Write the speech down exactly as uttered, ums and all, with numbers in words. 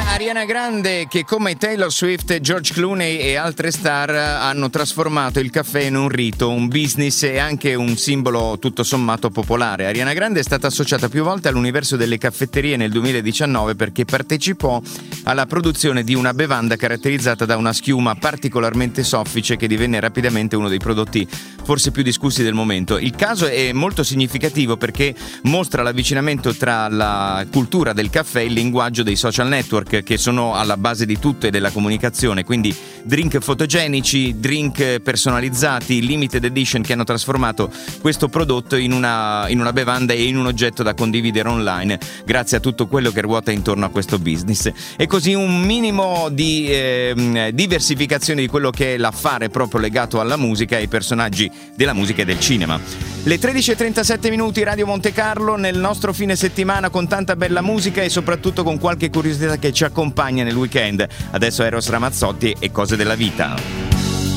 Ariana Grande, che come Taylor Swift, George Clooney e altre star hanno trasformato il caffè in un rito, un business e anche un simbolo tutto sommato popolare. Ariana Grande è stata associata più volte all'universo delle caffetterie nel duemiladiciannove perché partecipò alla produzione di una bevanda caratterizzata da una schiuma particolarmente soffice che divenne rapidamente uno dei prodotti forse più discussi del momento. Il caso è molto significativo perché mostra l'avvicinamento tra la cultura del caffè e il linguaggio dei social network, che sono alla base di tutto e della comunicazione, quindi drink fotogenici, drink personalizzati, limited edition, che hanno trasformato questo prodotto in una, in una bevanda e in un oggetto da condividere online grazie a tutto quello che ruota intorno a questo business. E così un minimo di eh, diversificazione di quello che è l'affare proprio legato alla musica e ai personaggi della musica e del cinema. Le tredici e trentasette minuti, Radio Monte Carlo, nel nostro fine settimana con tanta bella musica e soprattutto con qualche curiosità che ci accompagna nel weekend. Adesso Eros Ramazzotti e Cose della vita.